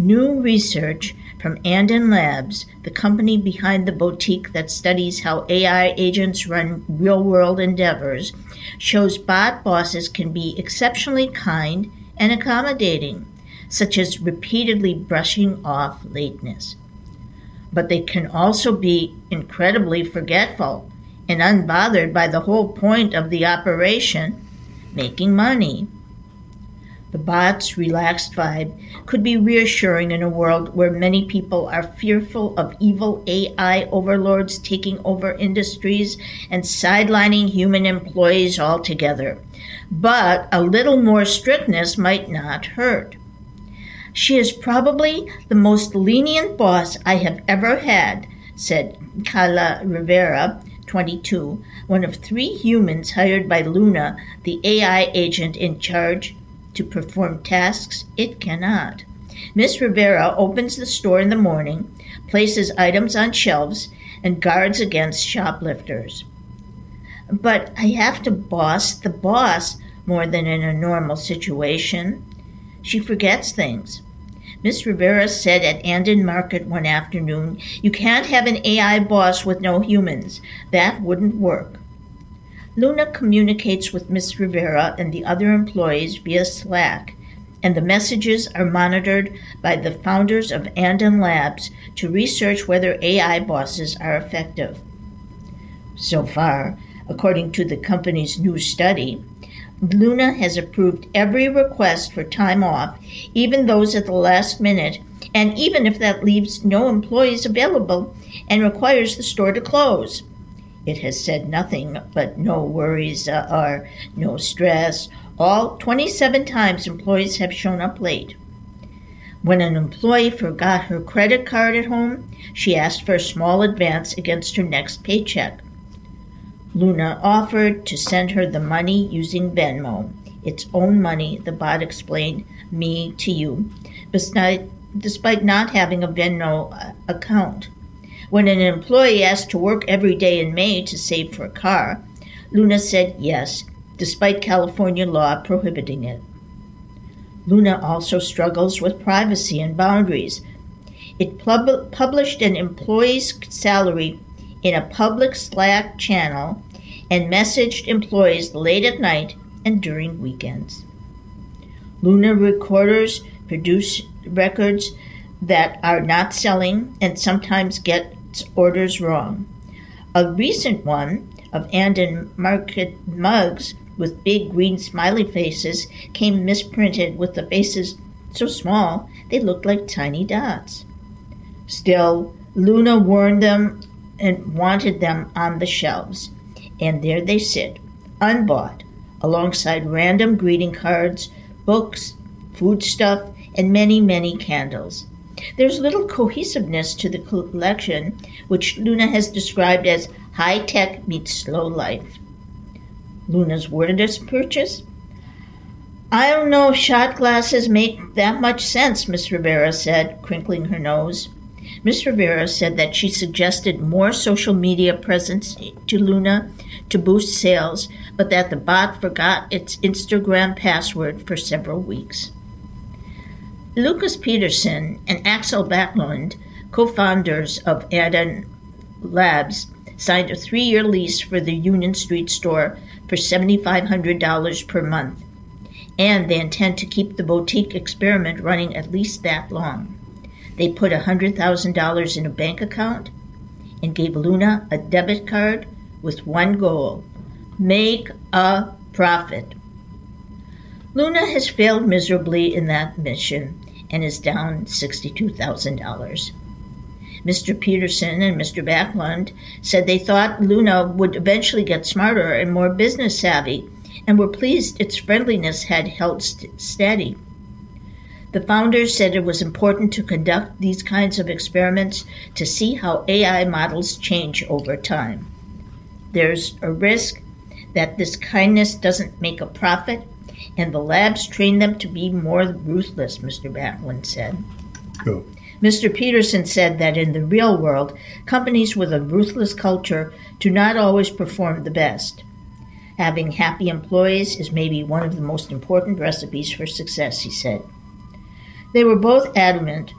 New research from Anden Labs, the company behind the boutique that studies how AI agents run real-world endeavors, shows bot bosses can be exceptionally kind and accommodating, such as repeatedly brushing off lateness. But they can also be incredibly forgetful and unbothered by the whole point of the operation, making money. The bot's relaxed vibe could be reassuring in a world where many people are fearful of evil AI overlords taking over industries and sidelining human employees altogether. But a little more strictness might not hurt. "She is probably the most lenient boss I have ever had," said Carla Rivera, 22, one of 3 humans hired by Luna, the AI agent in charge to perform tasks it cannot. Miss Rivera opens the store in the morning, places items on shelves, and guards against shoplifters. "But I have to boss the boss more than in a normal situation. She forgets things." Miss Rivera said at Anden Market one afternoon, "You can't have an AI boss with no humans. That wouldn't work." Luna communicates with Miss Rivera and the other employees via Slack, and the messages are monitored by the founders of Anden Labs to research whether AI bosses are effective. So far, according to the company's new study, Luna has approved every request for time off, even those at the last minute, and even if that leaves no employees available and requires the store to close. It has said nothing but no worries or no stress. All 27 times employees have shown up late. When an employee forgot her credit card at home, she asked for a small advance against her next paycheck. Luna offered to send her the money using Venmo. Its own money, the bot explained, me to you, despite not having a Venmo account. When an employee asked to work every day in May to save for a car, Luna said yes, despite California law prohibiting it. Luna also struggles with privacy and boundaries. It published an employee's salary in a public Slack channel and messaged employees late at night and during weekends. Luna recorders produce records that are not selling and sometimes get orders wrong. A recent one of Anden Market mugs with big green smiley faces came misprinted with the faces so small they looked like tiny dots. Still, Luna warned them and wanted them on the shelves, and there they sit, unbought, alongside random greeting cards, books, foodstuff, and many, many candles. There's little cohesiveness to the collection, which Luna has described as high-tech meets slow life. Luna's weirdest purchase? "I don't know if shot glasses make that much sense," Miss Rivera said, crinkling her nose. Miss Rivera said that she suggested more social media presence to Luna to boost sales, but that the bot forgot its Instagram password for several weeks. Lucas Peterson and Axel Backlund, co-founders of Anden Labs, signed a 3-year lease for the Union Street store for $7,500 per month, and they intend to keep the boutique experiment running at least that long. They put $100,000 in a bank account and gave Luna a debit card with one goal: make a profit. Luna has failed miserably in that mission and is down $62,000. Mr. Peterson and Mr. Backlund said they thought Luna would eventually get smarter and more business savvy, and were pleased its friendliness had held steady. The founders said it was important to conduct these kinds of experiments to see how AI models change over time. There's a risk that this kindness doesn't make a profit, and the labs train them to be more ruthless, Mr. Backlund said. Cool. Mr. Peterson said that in the real world, companies with a ruthless culture do not always perform the best. Having happy employees is maybe one of the most important recipes for success, he said. They were both adamant